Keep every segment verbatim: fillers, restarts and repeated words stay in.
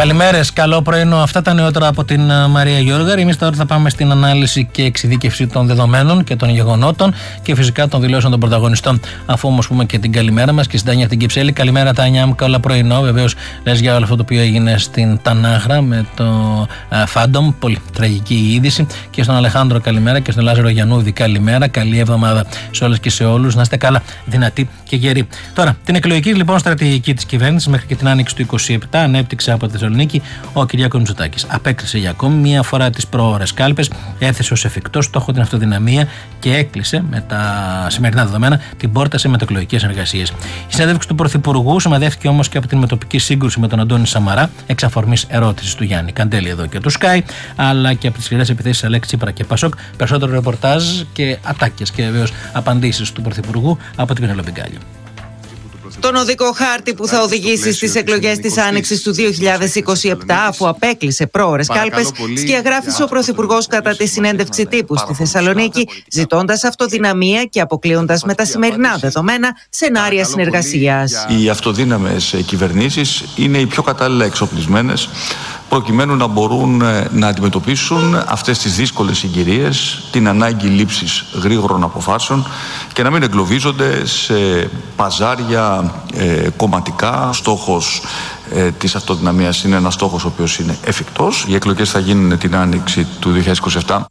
Καλημέρες, καλό πρωινό. Αυτά τα νεότερα από την Μαρία Γιώργαρη. Εμείς τώρα θα πάμε στην ανάλυση και εξειδίκευση των δεδομένων και των γεγονότων και φυσικά των δηλώσεων των πρωταγωνιστών. Αφού όμως πούμε και την καλημέρα μας και στην Τάνια την Κυψέλη. Καλημέρα, Τάνια μου, καλό πρωινό. Βεβαίως λες για όλο αυτό το οποίο έγινε στην Τανάγρα με το Φάντομ. Πολύ τραγική είδηση. Και στον Αλεχάνδρο καλημέρα και στον Λάζαρο Γιαννούδη καλημέρα. Καλή εβδομάδα σε όλες και σε όλους. Να είστε καλά, δυνατοί και γεροί. Τώρα, την εκλογική λοιπόν στρατηγική της κυβέρνησης μέχρι και την άνοιξη του είκοσι επτά ανέπτυξε από τη Θεσσαλονίκη ο Κυριάκος Μητσοτάκης. Απέκλεισε για ακόμη μία φορά τις προώρες κάλπες, έθεσε ως εφικτό στόχο την αυτοδυναμία και έκλεισε με τα σημερινά δεδομένα την πόρτα σε μετεκλογικές εργασίες. Η συνέντευξη του Πρωθυπουργού σημαδεύτηκε όμως και από την μετοπική σύγκρουση με τον Αντώνη Σαμαρά, εξ αφορμής ερώτησης του Γιάννη Καντέλη εδώ και του Sky, αλλά και από τις σκληρές επιθέσεις Αλέξη Τσίπρα και Πασόκ. Περισσότερο ρεπορτάζ και ατάκες και βεβαίως απαντήσεις του Πρωθυπουργού από την Πενελόπη Γκάλιο. Τον οδικό χάρτη που θα οδηγήσει στις εκλογές της Άνοιξης του δύο χιλιάδες είκοσι επτά, αφού απέκλεισε πρόωρες κάλπες, σκιαγράφησε ο Πρωθυπουργός κατά τη συνέντευξη τύπου στη Θεσσαλονίκη, ζητώντας αυτοδυναμία και αποκλείοντας με τα σημερινά δεδομένα σενάρια συνεργασίας. Οι αυτοδύναμες κυβερνήσεις είναι οι πιο κατάλληλα εξοπλισμένες προκειμένου να μπορούν να αντιμετωπίσουν αυτές τις δύσκολες συγκυρίες, την ανάγκη λήψης γρήγορων αποφάσεων και να μην εγκλωβίζονται σε παζάρια ε, κομματικά. Ο στόχος ε, της αυτοδυναμίας είναι ένας στόχος ο οποίος είναι εφικτός. Οι εκλογές θα γίνουν την άνοιξη του δύο χιλιάδες είκοσι επτά.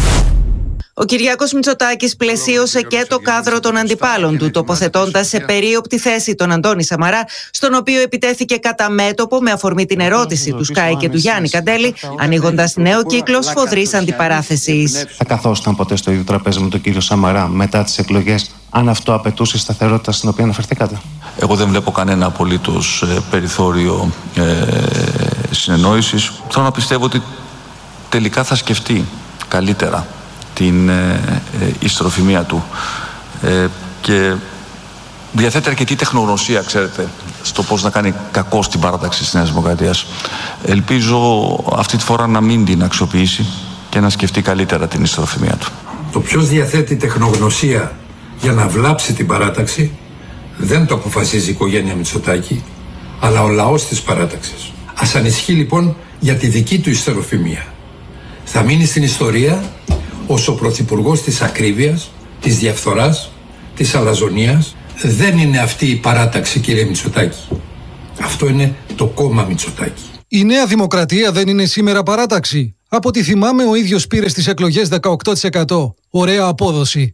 Ο Κυριάκος Μητσοτάκης πλαισίωσε και το κάδρο των αντιπάλων του, τοποθετώντας σε περίοπτη θέση τον Αντώνη Σαμαρά, στον οποίο επιτέθηκε κατά μέτωπο με αφορμή την ερώτηση του Sky και του Γιάννη Καντέλη, ανοίγοντας νέο κύκλο σφοδρής αντιπαράθεσης. Θα καθόσταν ποτέ στο ίδιο τραπέζι με τον κύριο Σαμαρά μετά τις εκλογές, αν αυτό απαιτούσε σταθερότητα στην οποία αναφερθήκατε? Εγώ δεν βλέπω κανένα απολύτως ε, περιθώριο ε, συνεννόησης. Θέλω να πιστεύω ότι τελικά θα σκεφτεί καλύτερα την ε, ε, ιστροφημία του ε, και διαθέτει αρκετή τεχνογνωσία, ξέρετε, στο πώς να κάνει κακό στην παράταξη της Νέας Δημοκρατίας. Ελπίζω αυτή τη φορά να μην την αξιοποιήσει και να σκεφτεί καλύτερα την ιστροφημία του. Το ποιος διαθέτει τεχνογνωσία για να βλάψει την παράταξη δεν το αποφασίζει η οικογένεια Μητσοτάκη, αλλά ο λαός της παράταξης. Ας ανησυχεί λοιπόν για τη δική του ιστροφημία. Θα μείνει στην ιστορία ως ο πρωθυπουργός της ακρίβειας, της διαφθοράς, της αλαζονίας. Δεν είναι αυτή η παράταξη, κύριε Μητσοτάκη. Αυτό είναι το κόμμα Μητσοτάκη. Η Νέα Δημοκρατία δεν είναι σήμερα παράταξη. Από ό,τι θυμάμαι ο ίδιος πήρε στις εκλογές δεκαοκτώ τοις εκατό. Ωραία απόδοση.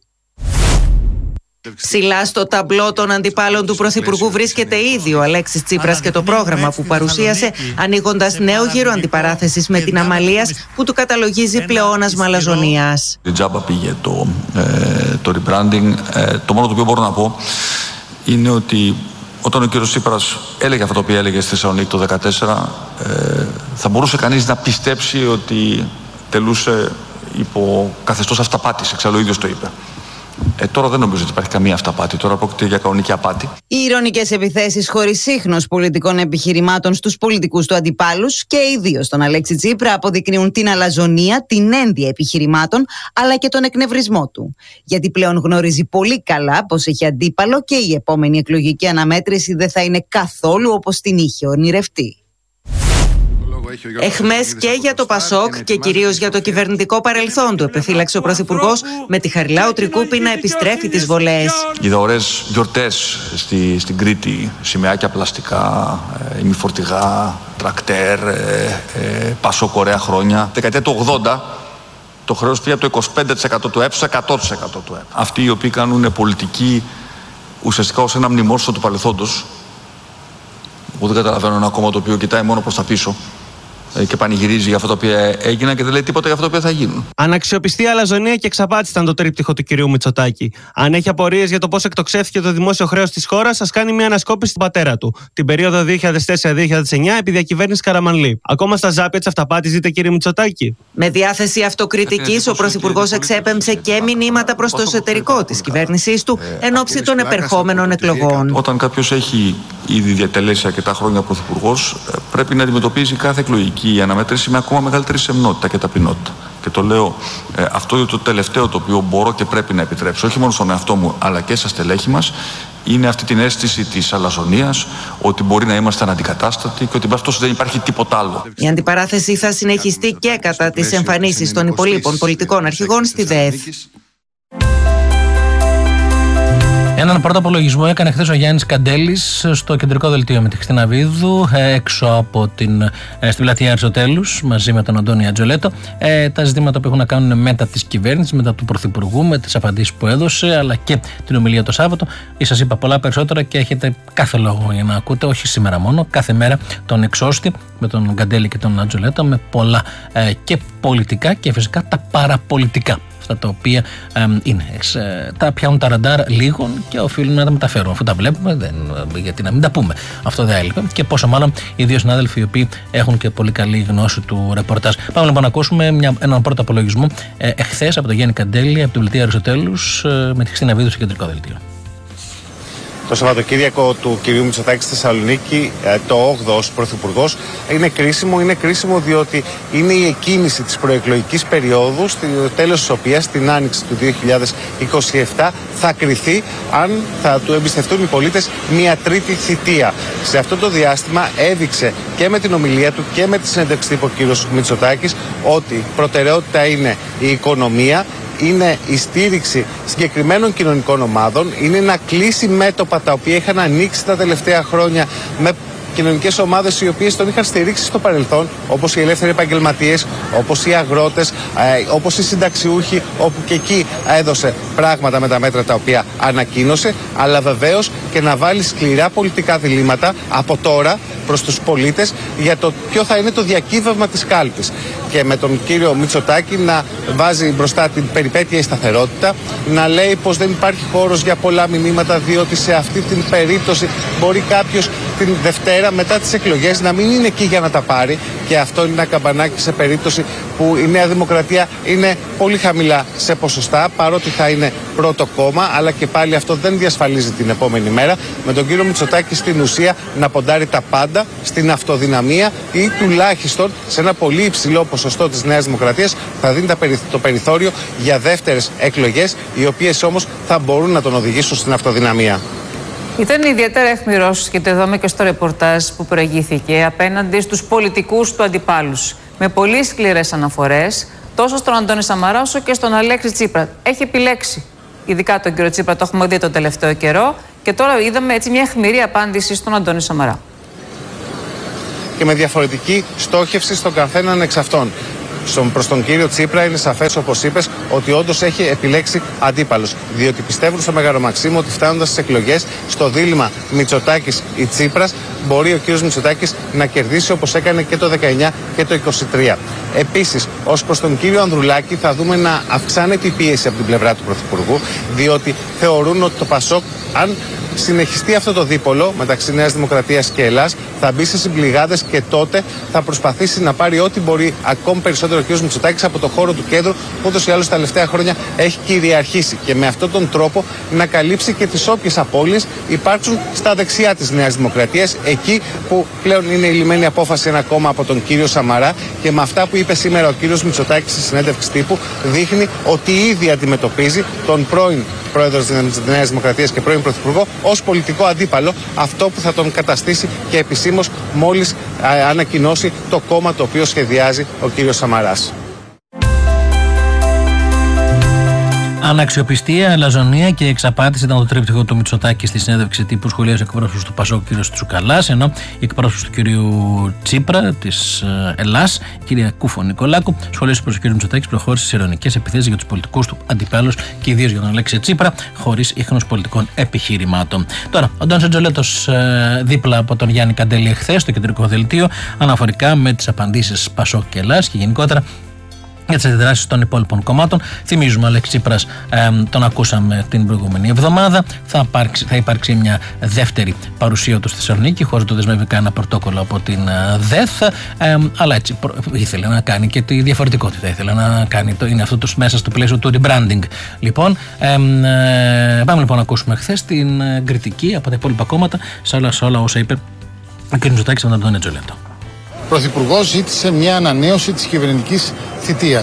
Ψηλά στο ταμπλό των αντιπάλων του Πρωθυπουργού βρίσκεται ήδη ο Αλέξης Τσίπρας και το πρόγραμμα που παρουσίασε, ανοίγοντας νέο γύρο αντιπαράθεσης με την Αμαλίας που του καταλογίζει πλεόνασμα αλαζονίας. Η τζάμπα πήγε το, ε, το rebranding. Ε, το μόνο το οποίο μπορώ να πω είναι ότι όταν ο κύριος Τσίπρας έλεγε αυτό το οποίο έλεγε στη Θεσσαλονίκη το δύο χιλιάδες δεκατέσσερα, ε, θα μπορούσε κανείς να πιστέψει ότι τελούσε υπό καθεστώς αυταπάτης. Εξάλλου ο ίδιος το είπε. Ε, τώρα δεν νομίζω ότι υπάρχει καμία αυταπάτη. Τώρα πρόκειται για κανονική απάτη. Οι ειρωνικές επιθέσεις χωρίς σύγχρονος πολιτικών επιχειρημάτων στους πολιτικούς του αντιπάλους και ιδίως τον Αλέξη Τσίπρα αποδεικνύουν την αλαζονία, την ένδια επιχειρημάτων αλλά και τον εκνευρισμό του. Γιατί πλέον γνωρίζει πολύ καλά πως έχει αντίπαλο και η επόμενη εκλογική αναμέτρηση δεν θα είναι καθόλου όπως την είχε ονειρευτεί. Εχμές και για το Πασόκ και κυρίως για το κυβερνητικό παρελθόν του, επιφύλαξε ο Πρωθυπουργός με τη Χαριλάου Τρικούπη να επιστρέφει τις βολές. Είδα ωραίες γιορτές στη, στην Κρήτη, σημαίακια πλαστικά, ε, ημιφορτηγά, τρακτέρ, ε, ε, Πασόκ ωραία χρόνια. Δεκαετία του ογδόντα το χρέος πήγε από το είκοσι πέντε τοις εκατό του ΕΠ στο εκατό τοις εκατό του ΕΠ. Αυτοί οι οποίοι κάνουν πολιτική ουσιαστικά ως ένα μνημόσυνο του παρελθόντος, εγώ δεν καταλαβαίνω ένα κόμμα το οποίο κοιτάει μόνο προς τα πίσω και πανηγυρίζει για αυτά τα οποία έγιναν και δεν λέει τίποτα για αυτά τα οποία θα γίνουν. Αναξιοπιστία, αλαζονία και εξαπάτηση ήταν το τρίπτυχο του κυρίου Μητσοτάκη. Αν έχει απορίες για το πώς εκτοξεύθηκε το δημόσιο χρέος της χώρας, ας κάνει μια ανασκόπηση στον πατέρα του, την περίοδο δύο χιλιάδες τέσσερα με δύο χιλιάδες εννιά, επί διακυβέρνηση Καραμανλή. Ακόμα στα ζάπια της αυταπάτης δείτε, κύριε Μητσοτάκη. Με διάθεση αυτοκριτικής, ο Πρωθυπουργός εξέπεμψε και μηνύματα προς το εσωτερικό της κυβέρνησής του εν ώψη των επερχόμενων εκλογών. Όταν κάποιος έχει ήδη διατελέσει αρκετά χρόνια πρωθυπουργός, πρέπει να αντιμετωπίζει κάθε εκλογική αναμέτρηση με ακόμα μεγαλύτερη σεμνότητα και ταπεινότητα. Και το λέω, αυτό είναι το τελευταίο το οποίο μπορώ και πρέπει να επιτρέψω, όχι μόνο στον εαυτό μου, αλλά και στα στελέχη μας, είναι αυτή την αίσθηση της αλαζονίας, ότι μπορεί να είμαστε αναντικατάστατοι και ότι μπας δεν υπάρχει τίποτα άλλο. Η αντιπαράθεση θα συνεχιστεί και κατά τις εμφανίσεις των υπολείπων πολιτικών αρχηγών στη ΔΕΕΘ. Έναν πρώτο απολογισμό έκανε χθες ο Γιάννης Καντέλης στο κεντρικό δελτίο με τη Χριστίνα Βίδου, έξω από την, στην πλατεία Αριστοτέλους, μαζί με τον Αντώνη Ατζολέτο. Ε, τα ζητήματα που έχουν να κάνουν μετά της κυβέρνησης, μετά του Πρωθυπουργού, με τις απαντήσεις που έδωσε, αλλά και την ομιλία το Σάββατο. Ή σας είπα πολλά περισσότερα και έχετε κάθε λόγο για να ακούτε, όχι σήμερα μόνο, κάθε μέρα τον εξώστη με τον Καντέλη και τον Ατζολέτο, με πολλά ε, και πολιτικά και φυσικά τα παραπολιτικά. Αυτά τα οποία ε, είναι, ε, τα πιάνουν τα ραντάρ λίγων και οφείλουν να τα μεταφέρουν. Αφού τα βλέπουμε, δεν, γιατί να μην τα πούμε. Αυτό δεν έλειπε. Και πόσο μάλλον οι δύο συνάδελφοι οι οποίοι έχουν και πολύ καλή γνώση του ρεπορτάζ. Πάμε λοιπόν να ακούσουμε μια, έναν πρώτο απολογισμό ε, εχθές από τον Γιάννη Καντέλη, από την πλατεία Αριστοτέλους, ε, με τη Χριστίνα Βίδου στο κεντρικό δελτίο. Το Σαββατοκύριακο του κ. Μητσοτάκη στη Θεσσαλονίκη, το όγδοο ως πρωθυπουργός, είναι κρίσιμο. Είναι κρίσιμο διότι είναι η εκκίνηση της προεκλογικής περίοδου, στο τέλος της οποίας, την άνοιξη του δύο χιλιάδες είκοσι επτά, θα κριθεί αν θα του εμπιστευτούν οι πολίτες μια τρίτη θητεία. Σε αυτό το διάστημα έδειξε και με την ομιλία του και με τη συνέντευξη τύπου ο κ. Μητσοτάκης ότι προτεραιότητα είναι η οικονομία, είναι η στήριξη συγκεκριμένων κοινωνικών ομάδων, είναι να κλείσει μέτωπα τα οποία είχαν ανοίξει τα τελευταία χρόνια με κοινωνικές ομάδες οι οποίες τον είχαν στηρίξει στο παρελθόν, όπως οι ελεύθεροι επαγγελματίες, όπως οι αγρότες, όπως οι συνταξιούχοι, όπου και εκεί έδωσε πράγματα με τα μέτρα τα οποία ανακοίνωσε, αλλά βεβαίως και να βάλει σκληρά πολιτικά διλήμματα από τώρα προς τους πολίτες για το ποιο θα είναι το διακύβευμα της κάλπης. Και με τον κύριο Μητσοτάκη να βάζει μπροστά την περιπέτεια η σταθερότητα, να λέει πως δεν υπάρχει χώρος για πολλά μηνύματα, διότι σε αυτή την περίπτωση μπορεί κάποιος την Δευτέρα μετά τις εκλογές να μην είναι εκεί για να τα πάρει, και αυτό είναι ένα καμπανάκι σε περίπτωση που η Νέα Δημοκρατία είναι πολύ χαμηλά σε ποσοστά, παρότι θα είναι πρώτο κόμμα, αλλά και πάλι αυτό δεν διασφαλίζει την επόμενη μέρα. Με τον κύριο Μητσοτάκη στην ουσία να ποντάρει τα πάντα στην αυτοδυναμία ή τουλάχιστον σε ένα πολύ υψηλό ποσοστό της Νέας Δημοκρατίας θα δίνει το περιθώριο για δεύτερες εκλογές, οι οποίες όμως θα μπορούν να τον οδηγήσουν στην αυτοδυναμία. Ήταν ιδιαίτερα αιχμηρός, και το είδαμε και στο ρεπορτάζ που προηγήθηκε, απέναντι στους πολιτικούς του αντιπάλους. Με πολύ σκληρές αναφορές, τόσο στον Αντώνη Σαμαρά όσο και στον Αλέξη Τσίπρα. Έχει επιλέξει, ειδικά τον κύριο Τσίπρα, το έχουμε δει τον τελευταίο καιρό, και τώρα είδαμε έτσι μια αιχμηρή απάντηση στον Αντώνη Σαμαρά. Και με διαφορετική στόχευση στον καθέναν εξ αυτών. Προς τον κύριο Τσίπρα είναι σαφές, όπως είπες, ότι όντως έχει επιλέξει αντίπαλος. Διότι πιστεύουν στο Μέγαρο Μαξίμου ότι φτάνοντας στις εκλογές, στο δίλημμα Μητσοτάκης ή Τσίπρας, μπορεί ο κύριος Μητσοτάκης να κερδίσει όπως έκανε και το δεκαεννιά και το είκοσι τρία. Επίσης, ως προς τον κύριο Ανδρουλάκη, θα δούμε να αυξάνεται η πίεση από την πλευρά του Πρωθυπουργού, διότι θεωρούν ότι το Πασόκ, αν συνεχιστεί αυτό το δίπολο μεταξύ Νέας Δημοκρατίας και Ελλάς, θα μπει σε συμπληγάδες και τότε θα προσπαθήσει να πάρει ό,τι μπορεί ακόμη περισσότερο ο κ. Μητσοτάκης από το χώρο του κέντρου, που ούτως ή άλλως τα τελευταία χρόνια έχει κυριαρχήσει, και με αυτόν τον τρόπο να καλύψει και τις όποιες απώλειες υπάρξουν στα δεξιά της Νέας Δημοκρατίας, εκεί που πλέον είναι η λυμμένη απόφαση ένα κόμμα από τον κύριο Σαμαρά. Και με αυτά που είπε σήμερα ο κ. Μητσοτάκης στη συνέντευξη τύπου, δείχνει ότι ήδη αντιμετωπίζει τον πρώην πρόεδρο της Νέας Δημοκρατίας και πρώην πρωθυπουργό ως πολιτικό αντίπαλο, αυτό που θα τον καταστήσει και επισήμως μόλις α, ανακοινώσει το κόμμα το οποίο σχεδιάζει ο κύριος Σαμαράς. Αναξιοπιστία, αλαζονία και εξαπάτηση ήταν το τρίπτυχο του Μητσοτάκη στη συνέντευξη τύπου. Σχολίασε εκπρόσωπος του Πασόκ, κ. Τσουκαλάς, ενώ η εκπρόσωπος του κ. Τσίπρα της Ελλάς, η κ. Κούφο Νικολάκου, σχολίασε πως ο κ. Μητσοτάκης προχώρησε σε ειρωνικές επιθέσεις για τους πολιτικούς του αντιπάλους και ιδίως για τον Αλέξη Τσίπρα, χωρίς ίχνος πολιτικών επιχειρημάτων. Τώρα, ο Αντώνης Ατζολέτος δίπλα από τον Γιάννη Καντέλη εχθές στο κεντρικό δελτίο, αναφορικά με τις απαντήσεις Πασόκ και Ελλάς και γενικότερα για τις αντιδράσεις των υπόλοιπων κομμάτων. Θυμίζουμε, ο Αλέξη Τσίπρας ε, τον ακούσαμε την προηγούμενη εβδομάδα. Θα υπάρξει, θα υπάρξει μια δεύτερη παρουσία του στη Θεσσαλονίκη, χωρίς το δεσμεύει κανένα πρωτόκολλο από την ε, ΔΕΘ. Ε, αλλά έτσι προ, ήθελε να κάνει και τη διαφορετικότητα. Ήθελε να κάνει το, είναι αυτό το μέσα στο πλαίσιο του rebranding. Λοιπόν, ε, ε, πάμε λοιπόν να ακούσουμε χθες την ε, κριτική από τα υπόλοιπα κόμματα σε όλα, σε όλα όσα είπε ο κ. Μητσοτάκης με τον Αντώνη Ατζολέτο. Ο Πρωθυπουργός ζήτησε μια ανανέωση της κυβερνητικής θητείας.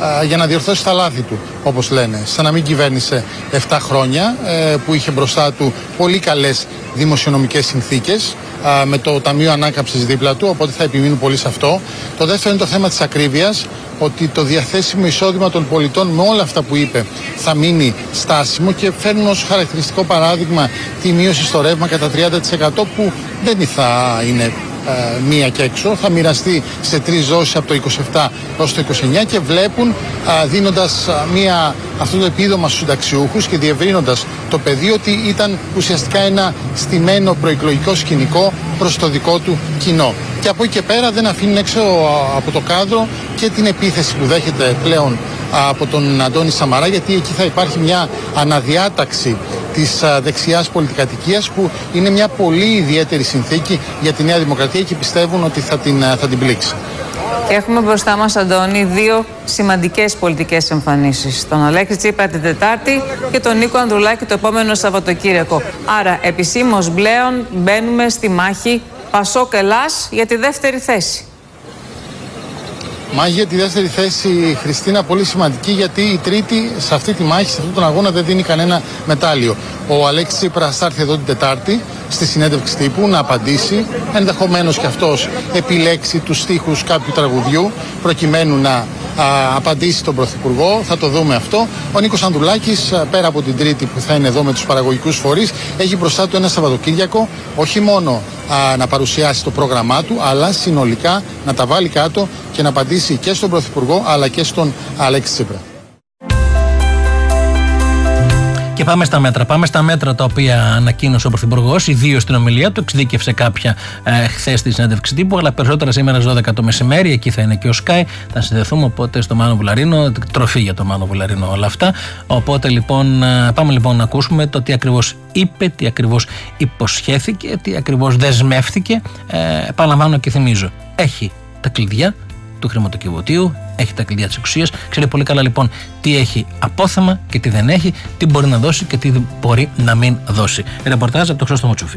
α, για να διορθώσει τα λάθη του, όπως λένε. Σαν να μην κυβέρνησε επτά χρόνια, ε, που είχε μπροστά του πολύ καλές δημοσιονομικές συνθήκες, α, με το Ταμείο Ανάκαμψης δίπλα του, οπότε θα επιμείνουν πολύ σε αυτό. Το δεύτερο είναι το θέμα της ακρίβειας, ότι το διαθέσιμο εισόδημα των πολιτών με όλα αυτά που είπε θα μείνει στάσιμο, και φέρνουν ως χαρακτηριστικό παράδειγμα τη μείωση στο ρεύμα κατά τριάντα τοις εκατό, που δεν θα είναι ε, μία και έξω, θα μοιραστεί σε τρεις δόσεις από το είκοσι επτά έως το είκοσι εννιά, και βλέπουν ε, δίνοντας ε, μία, αυτό το επίδομα στους συνταξιούχους και διευρύνοντας το πεδίο, ότι ήταν ουσιαστικά ένα στημένο προεκλογικό σκηνικό προς το δικό του κοινό. Και από εκεί και πέρα δεν αφήνουν έξω από το κάδρο και την επίθεση που δέχεται πλέον από τον Αντώνη Σαμαρά, γιατί εκεί θα υπάρχει μια αναδιάταξη της δεξιάς πολιτικατοικίας, που είναι μια πολύ ιδιαίτερη συνθήκη για τη Νέα Δημοκρατία και πιστεύουν ότι θα την, θα την πλήξει. Και έχουμε μπροστά μας, Αντώνη, δύο σημαντικές πολιτικές εμφανίσεις. Τον Αλέξη Τσίπρα την Τετάρτη και τον Νίκο Ανδρουλάκη το επόμενο Σαββατοκύριακο. Άρα επισήμως πλέον μπαίνουμε στη μάχη Πασόκ Ελλάς για τη δεύτερη θέση. Μάχη για τη δεύτερη θέση, Χριστίνα, πολύ σημαντική, γιατί η τρίτη σε αυτή τη μάχη, σε αυτόν τον αγώνα, δεν δίνει κανένα μετάλλιο. Ο Αλέξης Τσίπρας θα έρθει εδώ την Τετάρτη στη συνέντευξη τύπου να απαντήσει, ενδεχομένως και αυτός επιλέξει τους στίχους κάποιου τραγουδιού προκειμένου να α, απαντήσει τον Πρωθυπουργό, θα το δούμε αυτό. Ο Νίκος Ανδρουλάκης, πέρα από την Τρίτη που θα είναι εδώ με τους παραγωγικούς φορείς, έχει μπροστά του ένα Σαββατοκύριακο όχι μόνο α, να παρουσιάσει το πρόγραμμά του, αλλά συνολικά να τα βάλει κάτω και να απαντήσει και στον Πρωθυπουργό αλλά και στον Αλέξη Τσίπρα. Και πάμε στα μέτρα. Πάμε στα μέτρα τα οποία ανακοίνωσε ο Πρωθυπουργός, ιδίως στην ομιλία του. Εξειδίκευσε κάποια ε, χθες στη συνέντευξη τύπου, αλλά περισσότερα σήμερα στις δώδεκα το μεσημέρι. Εκεί θα είναι και ο Sky. Θα συνδεθούμε οπότε στο Μάνο Βουλαρίνο. Τροφή για το Μάνο Βουλαρίνο όλα αυτά. Οπότε λοιπόν, ε, πάμε λοιπόν να ακούσουμε το τι ακριβώς είπε, τι ακριβώς υποσχέθηκε, τι ακριβώς δεσμεύτηκε. Ε, επαναλαμβάνω και θυμίζω. Έχει τα κλειδιά του χρηματοκιβωτίου, έχει τα κλειδιά της εξουσίας, ξέρει πολύ καλά λοιπόν τι έχει απόθεμα και τι δεν έχει, τι μπορεί να δώσει και τι μπορεί να μην δώσει. Ρεπορτάζ από το Χρήστο Τσούφι.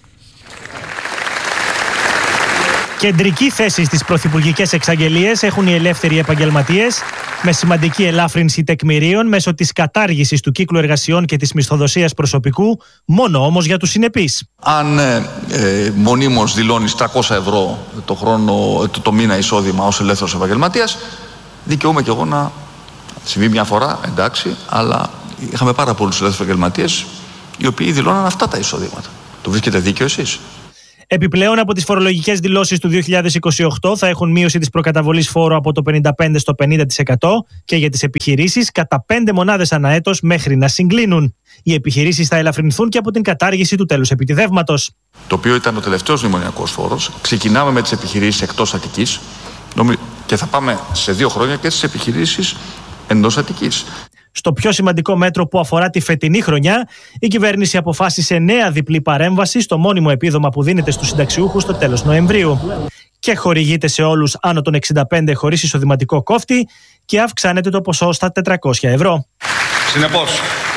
Κεντρική θέση στις πρωθυπουργικές εξαγγελίες έχουν οι ελεύθεροι επαγγελματίες, με σημαντική ελάφρυνση τεκμηρίων μέσω της κατάργησης του κύκλου εργασιών και της μισθοδοσίας προσωπικού, μόνο όμως για τους συνεπείς. Αν ε, ε, μονίμως δηλώνεις τριακόσια ευρώ το, χρόνο, το, το μήνα εισόδημα ως ελεύθερος επαγγελματίας, δικαιούμαι κι εγώ να συμβεί μια φορά, εντάξει, αλλά είχαμε πάρα πολλούς ελεύθερους επαγγελματίες οι οποίοι δηλώναν αυτά τα εισοδήματα. Το βρίσκετε δίκαιο εσείς? Επιπλέον, από τις φορολογικές δηλώσεις του δύο χιλιάδες είκοσι οκτώ θα έχουν μείωση της προκαταβολής φόρου από το πενήντα πέντε στο πενήντα τοις εκατό και για τις επιχειρήσεις κατά πέντε μονάδες ανά έτος μέχρι να συγκλίνουν. Οι επιχειρήσεις θα ελαφρυνθούν και από την κατάργηση του τέλους επιτιδεύματος. Το οποίο ήταν ο τελευταίος μνημονιακός φόρος. Ξεκινάμε με τις επιχειρήσεις εκτός Αττικής και θα πάμε σε δύο χρόνια και στις επιχειρήσεις εντός Αττικής. Στο πιο σημαντικό μέτρο που αφορά τη φετινή χρονιά, η κυβέρνηση αποφάσισε νέα διπλή παρέμβαση στο μόνιμο επίδομα που δίνεται στους συνταξιούχους στο τέλος Νοεμβρίου. Και χορηγείται σε όλους άνω των εξήντα πέντε χωρίς εισοδηματικό κόφτη και αυξάνεται το ποσό στα τετρακόσια ευρώ. Συνεπώς,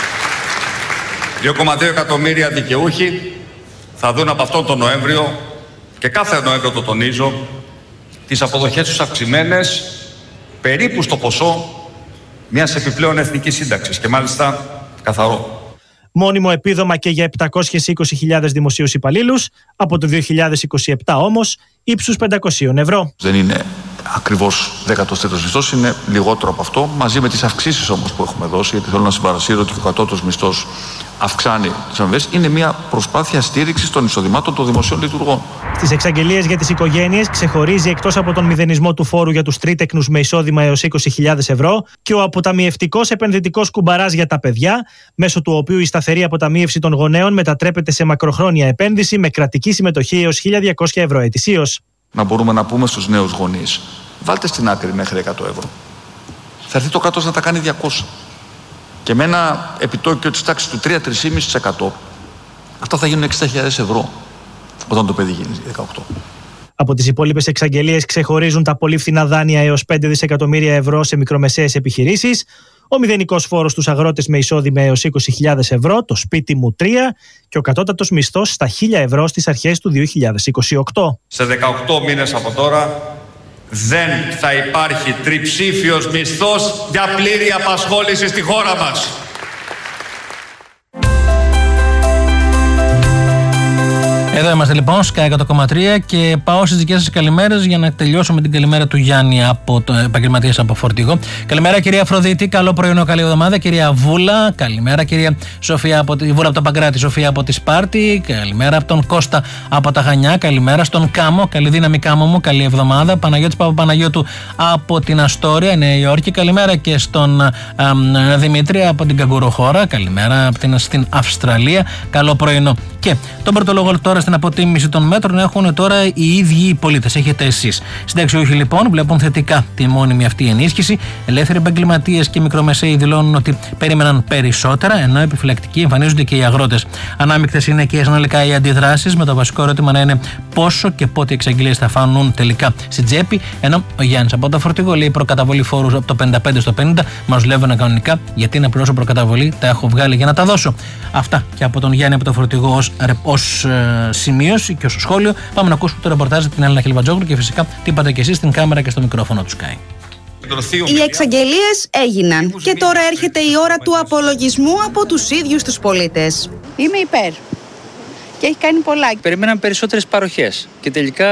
δύο κόμμα δύο εκατομμύρια δικαιούχοι θα δουν από αυτόν τον Νοέμβριο, και κάθε Νοέμβριο το τονίζω, τις αποδοχές τους αυξημένες περίπου στο ποσό μιας επιπλέον εθνικής σύνταξης, και μάλιστα καθαρό. Μόνιμο επίδομα και για επτακόσιες είκοσι χιλιάδες δημοσίους υπαλλήλους, από το δύο χιλιάδες είκοσι επτά όμως ύψους πεντακόσια ευρώ. Δεν είναι ακριβώς δέκατος τρίτος μισθός, είναι λιγότερο από αυτό, μαζί με τις αυξήσεις όμως που έχουμε δώσει, γιατί θέλω να συμπαρασύρω ότι ο κατώτατος μισθός αυξάνει τις αμοιβές, είναι μια προσπάθεια στήριξης των εισοδημάτων των δημοσίων λειτουργών. Στις εξαγγελίες για τις οικογένειες ξεχωρίζει, εκτός από τον μηδενισμό του φόρου για τους τρίτεκνους με εισόδημα έως είκοσι χιλιάδες ευρώ, και ο αποταμιευτικός επενδυτικός κουμπαράς για τα παιδιά, μέσω του οποίου η σταθερή αποταμίευση των γονέων μετατρέπεται σε μακροχρόνια επένδυση με κρατική συμμετοχή έως χίλια διακόσια ευρώ ετησίως. Να μπορούμε να πούμε στους νέους γονείς, βάλτε στην άκρη μέχρι εκατό ευρώ. Θα έρθει το κράτος να τα κάνει διακόσια. Και με ένα επιτόκιο της τάξης του τρία με τρία κόμμα πέντε τοις εκατό, αυτά θα γίνουν εξήντα χιλιάδες ευρώ όταν το παιδί γίνει δεκαοκτώ. Από τις υπόλοιπες εξαγγελίες ξεχωρίζουν τα πολύ φθηνά δάνεια έως πέντε δισεκατομμύρια ευρώ σε μικρομεσαίες επιχειρήσεις, ο μηδενικός φόρος στους αγρότες με εισόδημα έως είκοσι χιλιάδες ευρώ, το σπίτι μου τρία, και ο κατώτατος μισθός στα χίλια ευρώ στις αρχές του δύο χιλιάδες είκοσι οκτώ. Σε δεκαοκτώ μήνες από τώρα Δεν θα υπάρχει τριψήφιος μισθός για πλήρη απασχόληση στη χώρα μας. Εδώ είμαστε λοιπόν, Sky εκατό κόμμα τρία, και πάω στις δικές σας καλημέρες για να τελειώσω με την καλημέρα του Γιάννη, από το επαγγελματίας από Φορτηγό. Καλημέρα κυρία Αφροδίτη, καλό πρωινό, καλή εβδομάδα. Κυρία Βούλα, καλημέρα. Κυρία Σοφία από τη Βούλα από το Παγκράτη, Σοφία από τη Σπάρτη, καλημέρα. Από τον Κώστα από τα Χανιά, καλημέρα. Στον Κάμο, καλή δύναμη Κάμο μου, καλή εβδομάδα. Παναγιώτης Παπαπαναγιώτου από την Αστόρια, Νέα Υόρκη, καλημέρα. Και στον α, α, Δημήτρη από την Καγκουροχώρα, καλημέρα. Από την, στην Αυστραλία, καλό πρωινό. Και τον πρώτο λόγο τώρα στην αποτίμηση των μέτρων έχουν τώρα οι ίδιοι οι πολίτες. Έχετε εσείς. Συνταξιούχοι λοιπόν βλέπουν θετικά τη μόνιμη αυτή ενίσχυση. Ελεύθεροι επαγγελματίες και μικρομεσαίοι δηλώνουν ότι περίμεναν περισσότερα, ενώ επιφυλακτικοί εμφανίζονται και οι αγρότες. Ανάμεικτες είναι και συνολικά οι αντιδράσεις, με το βασικό ερώτημα να είναι πόσο και πότε οι εξαγγελίες θα φάνουν τελικά στην τσέπη. Ενώ ο Γιάννης από το Φορτηγό λέει προκαταβολή φόρου από το πενήντα πέντε στο πενήντα. Μας δουλεύουν κανονικά, γιατί να πληρώσω προκαταβολή, τα έχω βγάλει για να τα δώσω. Αυτά και από τον Γιάννη από το Φορτηγό ως, ως ε, σημείωση και ως σχόλιο. Πάμε να ακούσουμε το ρεπορτάζ την Έλληνα Χιλβατζόγλου και φυσικά τι είπατε και εσείς στην κάμερα και στο μικρόφωνο του Sky. Οι εξαγγελίες έγιναν και τώρα έρχεται η ώρα του απολογισμού από τους ίδιους τους πολίτες. Είμαι υπέρ και έχει κάνει πολλά. Περιμέναμε περισσότερες παροχές και τελικά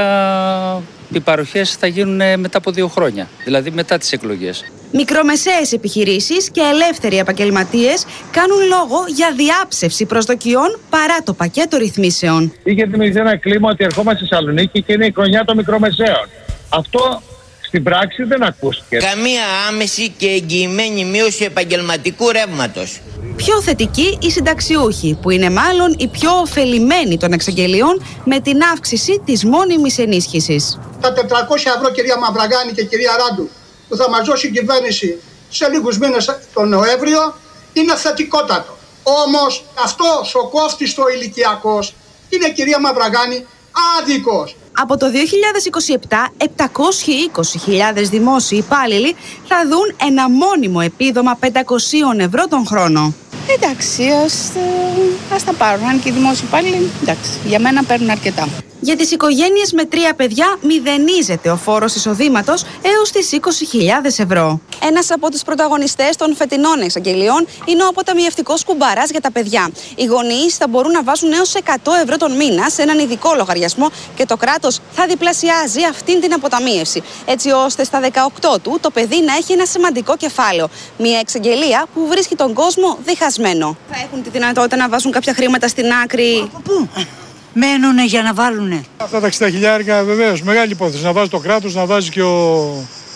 οι παροχές θα γίνουν μετά από δύο χρόνια, δηλαδή μετά τις εκλογές. Μικρομεσαίες επιχειρήσεις και ελεύθεροι επαγγελματίες κάνουν λόγο για διάψευση προσδοκιών παρά το πακέτο ρυθμίσεων. Είχε δημιουργηθεί ένα κλίμα ότι ερχόμαστε στη Θεσσαλονίκη και είναι η χρονιά των μικρομεσαίων. Αυτό στην πράξη δεν ακούστηκε. Καμία άμεση και εγγυημένη μείωση επαγγελματικού ρεύματος. Πιο θετικοί οι συνταξιούχοι, που είναι μάλλον οι πιο ωφελημένοι των εξαγγελιών με την αύξηση της μόνιμης ενίσχυσης. Τα τετρακόσια ευρώ, κυρία Μαυραγάνη και κυρία Ράντου, που θα μας δώσει η κυβέρνηση σε λίγους μήνες τον Νοέμβριο, είναι θετικότατο. Όμως αυτός ο κόφτης το ηλικιακός είναι, κυρία Μαυραγάνη, άδικος. Από το δύο χιλιάδες είκοσι επτά, επτακόσιες είκοσι χιλιάδες δημόσιοι υπάλληλοι θα δουν ένα μόνιμο επίδομα πεντακόσια ευρώ τον χρόνο. Εντάξει, ας, ας τα πάρουν. Αν και οι δημόσιοι υπάλληλοι, εντάξει, για μένα παίρνουν αρκετά. Για τις οικογένειες με τρία παιδιά μηδενίζεται ο φόρος εισοδήματος έως τις είκοσι χιλιάδες ευρώ. Ένας από τους πρωταγωνιστές των φετινών εξαγγελιών είναι ο αποταμιευτικός κουμπαράς για τα παιδιά. Οι γονείς θα μπορούν να βάζουν έως εκατό ευρώ τον μήνα σε έναν ειδικό λογαριασμό και το κράτος θα διπλασιάζει αυτήν την αποταμίευση, έτσι ώστε στα δεκαοκτώ του το παιδί να έχει ένα σημαντικό κεφάλαιο. Μια εξαγγελία που βρίσκει τον κόσμο διχασμένο. Θα έχουν τη δυνατότητα να βάζουν κάποια χρήματα στην άκρη. Πού? Μένουνε για να βάλουνε. Αυτά τα εξήντα χιλιάρικα βεβαίως μεγάλη υπόθεση. Να βάζει το κράτος, να βάζει και ο,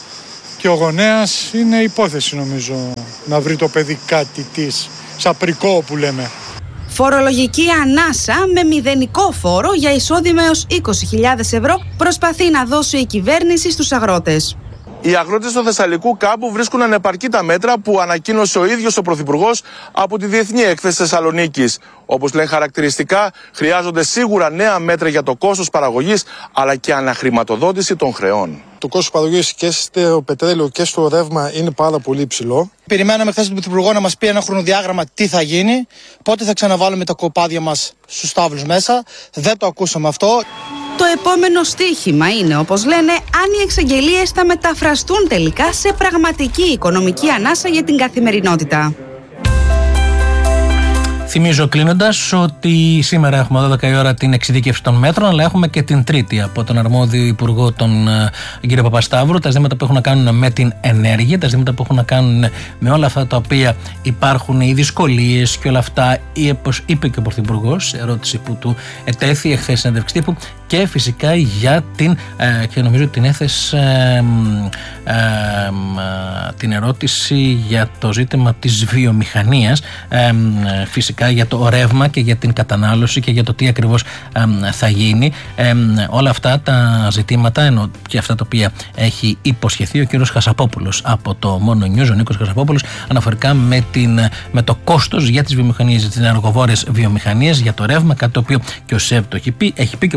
και ο γονέας. Είναι υπόθεση νομίζω να βρει το παιδί κάτι της, σαπρικό που λέμε. Φορολογική ανάσα με μηδενικό φόρο για εισόδημα έως είκοσι χιλιάδες ευρώ προσπαθεί να δώσει η κυβέρνηση στους αγρότες. Οι αγρότες του Θεσσαλικού κάμπου βρίσκουν ανεπαρκή τα μέτρα που ανακοίνωσε ο ίδιος ο Πρωθυπουργός από τη Διεθνή Έκθεση Θεσσαλονίκης. Όπως λένε χαρακτηριστικά, χρειάζονται σίγουρα νέα μέτρα για το κόστος παραγωγής αλλά και αναχρηματοδότηση των χρεών. Το κόστος παραγωγής και στο πετρέλαιο και στο ρεύμα είναι πάρα πολύ υψηλό. Περιμέναμε χθες τον Πρωθυπουργό να μας πει ένα χρονοδιάγραμμα τι θα γίνει, πότε θα ξαναβάλουμε τα κοπάδια μας στους στάβλους μέσα. Δεν το ακούσαμε αυτό. Το επόμενο στοίχημα είναι, όπως λένε, αν οι εξαγγελίες θα μεταφραστούν τελικά σε πραγματική οικονομική ανάσα για την καθημερινότητα. Θυμίζω κλείνοντας ότι σήμερα έχουμε δώδεκα η ώρα την εξειδίκευση των μέτρων, αλλά έχουμε και την Τρίτη από τον αρμόδιο Υπουργό, τον κύριο Παπασταύρου, τα ζητήματα που έχουν να κάνουν με την ενέργεια, τα ζητήματα που έχουν να κάνουν με όλα αυτά τα οποία υπάρχουν, οι δυσκολίες και όλα αυτά, ή όπως είπε και ο Πρωθυπουργός σε ερώτηση που του ετέθη εχθές συνέντευξη τύπου, και φυσικά για την, ε, και νομίζω την έθεσε ε, ε, ε, την ερώτηση για το ζήτημα της βιομηχανίας, ε, ε, φυσικά για το ρεύμα και για την κατανάλωση και για το τι ακριβώς ε, θα γίνει. Ε, όλα αυτά τα ζητήματα, ενώ και αυτά τα οποία έχει υποσχεθεί ο κύριος Χασαπόπουλος από το Μόνο News, ο Νίκος Χασαπόπουλος, αναφορικά με, την, με το κόστος για τις βιομηχανίες, για τις ενεργοβόρες βιομηχανίες, για το ρεύμα, κάτι το οποίο και ο ΣΕΒ το έχει πει, έχει πει και ο Πρωθυπουργός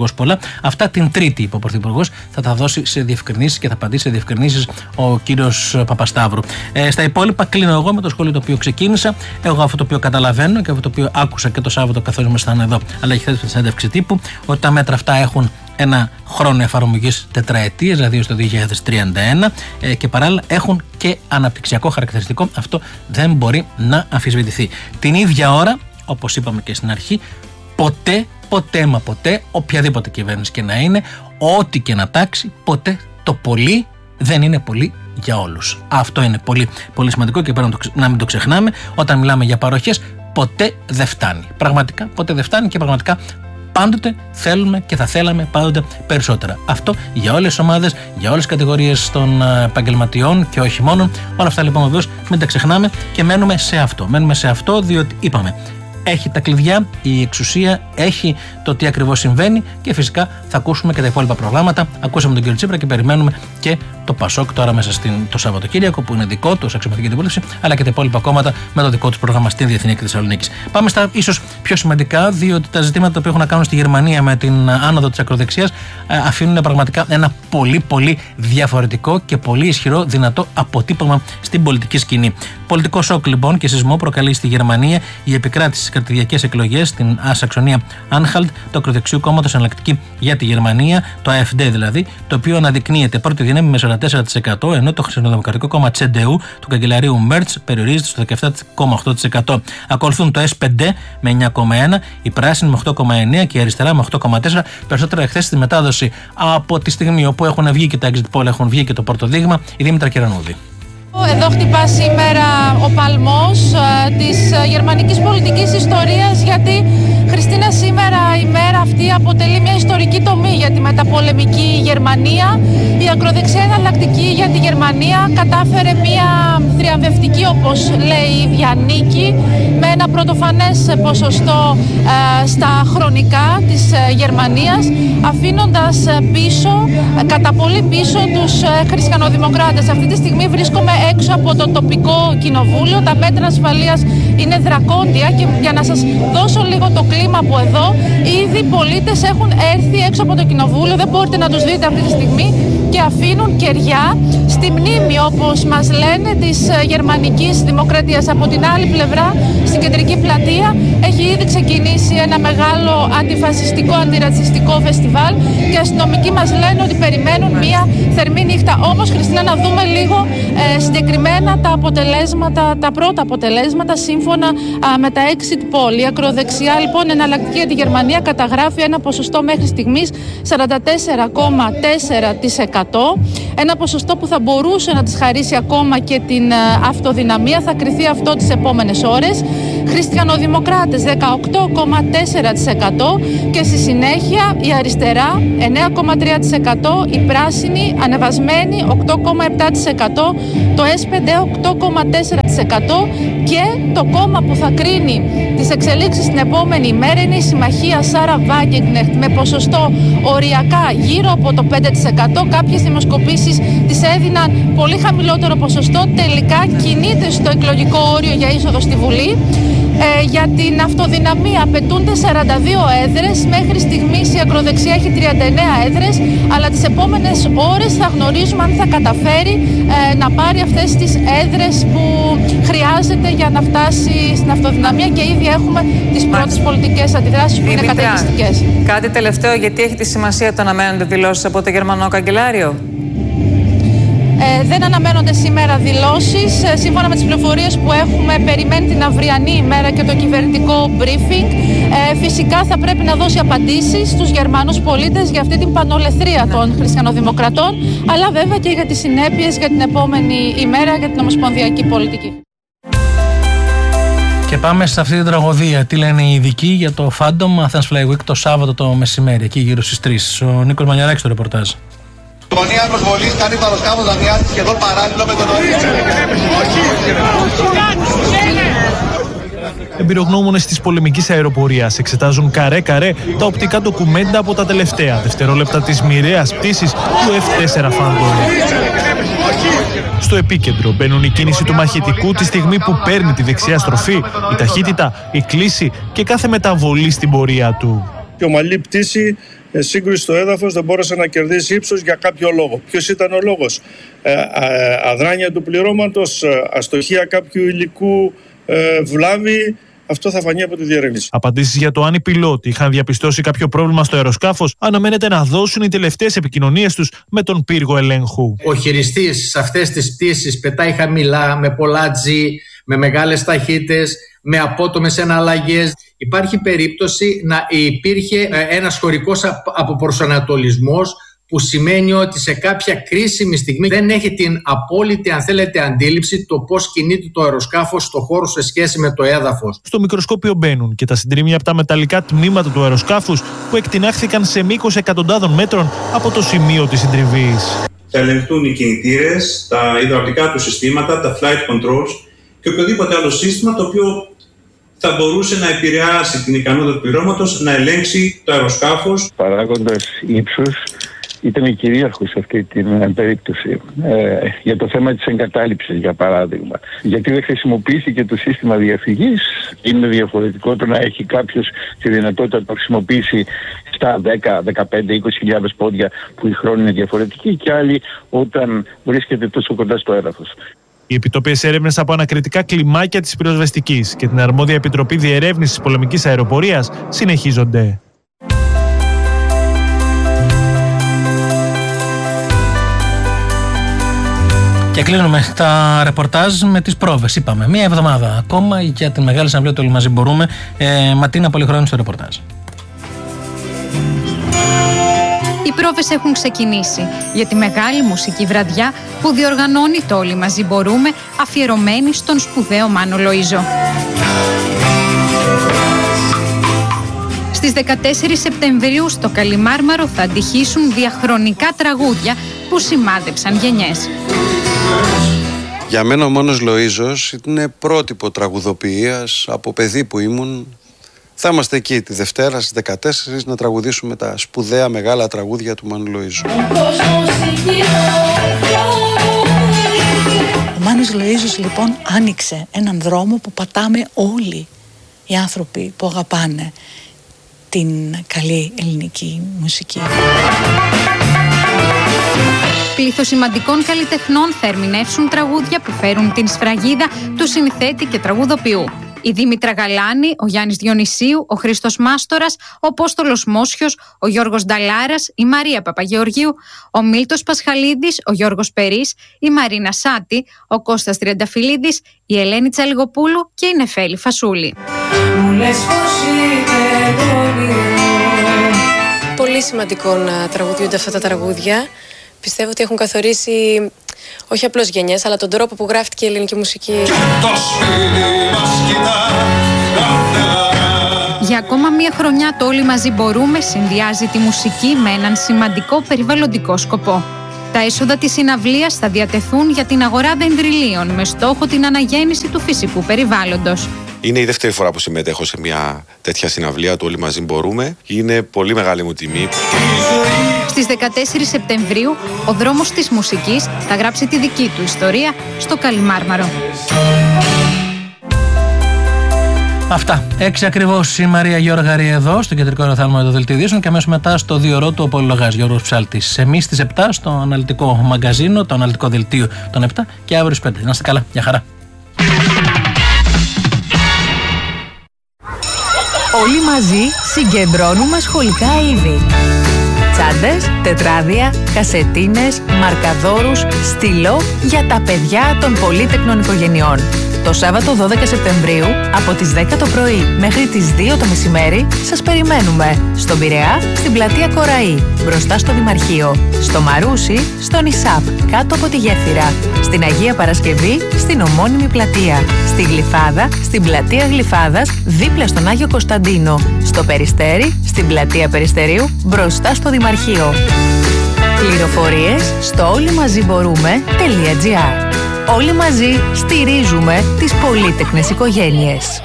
δυστυχώς πολλά. Αυτά την Τρίτη, είπε ο Πρωθυπουργός, θα τα δώσει σε διευκρινήσεις και θα απαντήσει σε διευκρινήσεις ο κύριος Παπασταύρου. Ε, στα υπόλοιπα, κλείνω εγώ με το σχόλιο το οποίο ξεκίνησα. Εγώ αυτό το οποίο καταλαβαίνω και αυτό το οποίο άκουσα και το Σάββατο καθώς ήμασταν εδώ, αλλά και χθες στη συνέντευξη τύπου, ότι τα μέτρα αυτά έχουν ένα χρόνο εφαρμογής τετραετίας, δηλαδή στο δύο χιλιάδες τριάντα ένα, ε, και παράλληλα έχουν και αναπτυξιακό χαρακτηριστικό. Αυτό δεν μπορεί να αμφισβητηθεί. Την ίδια ώρα, όπως είπαμε και στην αρχή, ποτέ, ποτέ μα ποτέ, οποιαδήποτε κυβέρνηση και να είναι, ό,τι και να τάξει, ποτέ το πολύ δεν είναι πολύ για όλους. Αυτό είναι πολύ, πολύ σημαντικό και πρέπει να, το, να μην το ξεχνάμε. Όταν μιλάμε για παροχές, ποτέ δεν φτάνει. Πραγματικά, ποτέ δεν φτάνει και πραγματικά πάντοτε θέλουμε και θα θέλαμε πάντοτε περισσότερα. Αυτό για όλες τις ομάδες, για όλες τις κατηγορίες των επαγγελματιών και όχι μόνο. Όλα αυτά λοιπόν βεβαίως μην τα ξεχνάμε και μένουμε σε αυτό. Μένουμε σε αυτό διότι είπαμε, έχει τα κλειδιά, η εξουσία έχει το τι ακριβώς συμβαίνει και φυσικά θα ακούσουμε και τα υπόλοιπα προγράμματα. Ακούσαμε τον κύριο Τσίπρα και περιμένουμε και το Πασόκ τώρα μέσα στην, το Σαββατοκύριακο που είναι δικό του, ως αξιωματική αντιπολίτευση, αλλά και τα υπόλοιπα κόμματα με το δικό του πρόγραμμα στην Διεθνή Έκθεση Θεσσαλονίκης. Πάμε στα ίσως πιο σημαντικά, διότι τα ζητήματα που έχουν να κάνουν στη Γερμανία με την άνοδο της ακροδεξιάς αφήνουν πραγματικά ένα πολύ πολύ διαφορετικό και πολύ ισχυρό δυνατό αποτύπωμα στην πολιτική σκηνή. Πολιτικό σοκ λοιπόν και σεισμό προκαλεί στη Γερμανία η επικράτηση στις κρατηδιακές εκλογές στην Σαξονία Άνχαλτ του ακροδεξιού κόμματος Εναλλακτική για τη Γερμανία, το έι εφ ντι δηλαδή, το οποίο αναδεικνύεται πρώτη δύναμη με σαράντα τέσσερα τοις εκατό, ενώ το χριστιανοδημοκρατικό κόμμα τσέ ντι γιου του καγκελαρίου Μέρτς περιορίζεται στο δεκαεπτά κόμμα οκτώ τοις εκατό. Ακολουθούν το ες πι ντι με εννιά κόμμα ένα τοις εκατό, η Πράσινη με οκτώ κόμμα εννιά τοις εκατό και η Αριστερά με οκτώ κόμμα τέσσερα τοις εκατό. Περισσότερα εχθές στη μετάδοση από τη στιγμή όπου έχουν βγει και τα exit poll, έχουν βγει και το πρώτο δείγμα, η Δήμητρα Κερανούδη. Εδώ χτυπά σήμερα ο παλμός ε, της ε, γερμανικής πολιτικής ιστορίας, γιατί Χριστίνα σήμερα η μέρα αυτή αποτελεί μια ιστορική τομή για τη μεταπολεμική Γερμανία. Η ακροδεξιά εναλλακτική για τη Γερμανία κατάφερε μια θριαμβευτική, όπως λέει η ίδια, νίκη με ένα πρωτοφανές ποσοστό ε, στα χρονικά της ε, Γερμανίας, αφήνοντας πίσω, ε, κατά πολύ πίσω τους ε, χριστιανοδημοκράτες. Αυτή τη στιγμή βρίσκομαι έξω από το τοπικό κοινοβούλιο. Τα μέτρα ασφαλείας είναι δρακόντια και για να σας δώσω λίγο το κλίμα από εδώ, ήδη οι πολίτες έχουν έρθει έξω από το κοινοβούλιο, δεν μπορείτε να τους δείτε αυτή τη στιγμή, και αφήνουν κεριά στη μνήμη, όπως μας λένε, της γερμανικής δημοκρατίας. Από την άλλη πλευρά, στην κεντρική πλατεία, έχει ήδη ξεκινήσει ένα μεγάλο αντιφασιστικό, αντιρατσιστικό φεστιβάλ και οι αστυνομικοί μας λένε ότι περιμένουν μια θερμή νύχτα. Όμως, Χριστίνα, να δούμε λίγο ε, συγκεκριμένα τα αποτελέσματα, τα πρώτα αποτελέσματα σύμφωνα α, με τα exit poll. Η ακροδεξιά, λοιπόν, εναλλακτική για τη Γερμανία καταγράφει ένα ποσοστό μέχρι στιγμής σαράντα τέσσερα κόμμα τέσσερα τοις εκατό, ένα ποσοστό που θα μπορούσε να της χαρίσει ακόμα και την αυτοδυναμία. Θα κριθεί αυτό τις επόμενες ώρες. Χριστιανοδημοκράτες δεκαοκτώ κόμμα τέσσερα τοις εκατό και στη συνέχεια η Αριστερά εννέα κόμμα τρία τοις εκατό, η Πράσινη ανεβασμένη οκτώ κόμμα επτά τοις εκατό, το ες πι ντι οκτώ κόμμα τέσσερα τοις εκατό και το κόμμα που θα κρίνει τις εξελίξεις την επόμενη ημέρα είναι η Συμμαχία Σάρα Βάγκεγκνεχτ με ποσοστό οριακά γύρω από το πέντε τοις εκατό. Κάποιες δημοσκοπήσεις της έδιναν πολύ χαμηλότερο ποσοστό. Τελικά κινείται στο εκλογικό όριο για είσοδο στη Βουλή. Ε, για την αυτοδυναμία απαιτούνται σαράντα δύο έδρες. Μέχρι στιγμής η ακροδεξιά έχει τριάντα εννέα έδρες, αλλά τις επόμενες ώρες θα γνωρίζουμε αν θα καταφέρει ε, να πάρει αυτές τις έδρες που χρειάζεται για να φτάσει στην αυτοδυναμία, και ήδη έχουμε τις πρώτες πολιτικές αντιδράσεις που είναι καταιγιστικές. Κάτι τελευταίο, γιατί έχει τη σημασία το να μένονται δηλώσεις από το Γερμανό Καγκελάριο? Ε, δεν αναμένονται σήμερα δηλώσεις. Ε, σύμφωνα με τις πληροφορίες που έχουμε, περιμένει την αυριανή ημέρα και το κυβερνητικό briefing. Ε, φυσικά θα πρέπει να δώσει απαντήσεις στους Γερμανούς πολίτες για αυτή την πανολεθρία των χριστιανοδημοκρατών, αλλά βέβαια και για τις συνέπειες για την επόμενη ημέρα για την ομοσπονδιακή πολιτική. Και πάμε σε αυτή την τραγωδία. Τι λένε οι ειδικοί για το Phantom Athens Fly Week το Σάββατο το μεσημέρι, εκεί γύρω στις τρεις. Ο Νίκος Μανιαράκης το ρεπορτάζ. Η γωνία προσβολής κάνει παροσκάβο δανειάτη σχεδόν παράλληλο με τον Εμπειρογνώμονες της πολεμικής αεροπορίας εξετάζουν καρέ-καρέ τα οπτικά ντοκουμέντα από τα τελευταία δευτερόλεπτα της μοιραίας πτήσης του εφ τέσσερα Phantom. Στο επίκεντρο μπαίνουν η κίνηση του μαχητικού τη στιγμή που παίρνει τη δεξιά στροφή, η ταχύτητα, η κλίση και κάθε μεταβολή στην πορεία του. Η ομαλή πτήση ε, σύγκρουση στο έδαφος, δεν μπόρεσε να κερδίσει ύψος για κάποιο λόγο. Ποιος ήταν ο λόγος? Ε, α, αδράνεια του πληρώματος, αστοχία κάποιου υλικού, ε, βλάβη. Αυτό θα φανεί από τη διερεύνηση. Απαντήσεις για το αν οι πιλότοι είχαν διαπιστώσει κάποιο πρόβλημα στο αεροσκάφος αναμένεται να δώσουν οι τελευταίες επικοινωνίες τους με τον πύργο ελέγχου. Ο χειριστής σε αυτές τις πτήσεις πετάει χαμηλά, με πολλά G, με μεγάλες ταχύτητες, με απότομες εναλλαγές. Υπάρχει περίπτωση να υπήρχε ένας χωρικός αποπροσανατολισμός, που σημαίνει ότι σε κάποια κρίσιμη στιγμή δεν έχει την απόλυτη, αν θέλετε, αντίληψη το πώς κινείται το αεροσκάφος στο χώρο σε σχέση με το έδαφος. Στο μικροσκόπιο μπαίνουν και τα συντρίμμια από τα μεταλλικά τμήματα του αεροσκάφους που εκτινάχθηκαν σε μήκος εκατοντάδων μέτρων από το σημείο της συντριβής. Θα ελεγχθούν οι κινητήρες, τα υδραυλικά του συστήματα, τα flight controls και οποιοδήποτε άλλο σύστημα το οποίο θα μπορούσε να επηρεάσει την ικανότητα του πληρώματος να ελέγξει το αεροσκάφος. Παράγοντας ύψους ήταν κυρίαρχος σε αυτή την περίπτωση ε, για το θέμα της εγκατάλειψης, για παράδειγμα. Γιατί δεν χρησιμοποιήθηκε το σύστημα διαφυγής. Είναι διαφορετικό το να έχει κάποιος τη δυνατότητα να το χρησιμοποιήσει στα δέκα, δεκαπέντε, είκοσι χιλιάδες πόδια που η χρόνη είναι διαφορετική και άλλοι όταν βρίσκεται τόσο κοντά στο έδαφος. Οι επιτόπιες έρευνες από ανακριτικά κλιμάκια της πυροσβεστικής και την αρμόδια Επιτροπή Διερεύνησης Πολεμικής Αεροπορίας συνεχίζονται. Και κλείνουμε τα ρεπορτάζ με τις πρόβες. Είπαμε, μία εβδομάδα ακόμα για την Μεγάλη Συναυλία του Όλοι Μαζί Μπορούμε. Ε, Ματίνα Πολυχρόνη στο ρεπορτάζ. Οι πρόβες έχουν ξεκινήσει για τη μεγάλη μουσική βραδιά που διοργανώνει το Όλοι Μαζί Μπορούμε, αφιερωμένη στον σπουδαίο Μάνο Λοΐζο. Στις δεκατέσσερις Σεπτεμβρίου στο Καλιμάρμαρο θα αντυχήσουν διαχρονικά τραγούδια που σημάδεψαν γενιές. Για μένα ο Μάνος Λοΐζος είναι πρότυπο τραγουδοποιίας. Από παιδί που ήμουν, θα είμαστε εκεί τη Δευτέρα στις δεκατέσσερις να τραγουδήσουμε τα σπουδαία μεγάλα τραγούδια του Μάνου Λοΐζου. Ο Μάνος Λοΐζος λοιπόν άνοιξε έναν δρόμο που πατάμε όλοι οι άνθρωποι που αγαπάνε την καλή ελληνική μουσική. Πλήθος σημαντικών καλλιτεχνών θα ερμηνεύσουν τραγούδια που φέρουν την σφραγίδα του συνθέτη και τραγουδοποιού. Η Δήμητρα Γαλάνη, ο Γιάννης Διονυσίου, ο Χρήστος Μάστορας, ο Απόστολος Μόσιος, ο Γιώργος Νταλάρας, η Μαρία Παπαγεωργίου, ο Μίλτος Πασχαλίδης, ο Γιώργος Περής, η Μαρίνα Σάτη, ο Κώστας Τριανταφυλλίδης, η Ελένη Τσαλιγοπούλου και η Νεφέλη Φασούλη. Πολύ σημαντικό να τραγουδιούνται αυτά τα τραγούδια. Πιστεύω ότι έχουν καθορίσει όχι απλώς γενιές, αλλά τον τρόπο που γράφτηκε η ελληνική μουσική. Για ακόμα μία χρονιά το Όλοι Μαζί Μπορούμε συνδυάζει τη μουσική με έναν σημαντικό περιβαλλοντικό σκοπό. Τα έσοδα της συναυλίας θα διατεθούν για την αγορά δεντριλίων με στόχο την αναγέννηση του φυσικού περιβάλλοντος. Είναι η δεύτερη φορά που συμμετέχω σε μια τέτοια συναυλία του Όλοι Μαζί Μπορούμε. Είναι πολύ μεγάλη μου τιμή. Στις δεκατέσσερις Σεπτεμβρίου, ο δρόμος της μουσικής θα γράψει τη δική του ιστορία στο Καλιμάρμαρο. Αυτά. Έξι ακριβώς η Μαρία Γιώργαρη εδώ, στο κεντρικό αεροθάλαμο των Δελτίων Ειδήσεων και αμέσως μετά στο δύο ώρο του ο πολυλογάς Γιώργος Ψάλτης. Εμείς στις επτά στο αναλυτικό μαγκαζίνο, το αναλυτικό δελτίο των επτά και αύριο στις πέντε. Να είστε καλά. Γεια χαρά. Όλοι μαζί συγκεντρώνουμε σχολικά είδη. Τσάντες, τετράδια, κασετίνες, μαρκαδόρους, στυλό για τα παιδιά των πολύτεκνων οικογενειών. Το Σάββατο δώδεκα Σεπτεμβρίου από τις δέκα το πρωί μέχρι τις δύο το μεσημέρι σας περιμένουμε στον Πειραιά, στην πλατεία Κοραή, μπροστά στο Δημαρχείο, στο Μαρούσι, στον Ισάπ, κάτω από τη Γέφυρα, στην Αγία Παρασκευή, στην ομώνυμη πλατεία, στη Γλυφάδα, στην πλατεία Γλυφάδας, δίπλα στον Άγιο Κωνσταντίνο, στο Περιστέρι, στην πλατεία Περιστερίου, μπροστά στο Δημαρχείο. Πληροφορίες στο όλοιμαζιμπορούμε.gr. Όλοι μαζί στηρίζουμε τις πολύτεκνες οικογένειες.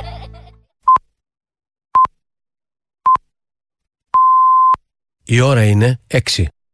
Η ώρα είναι έξι.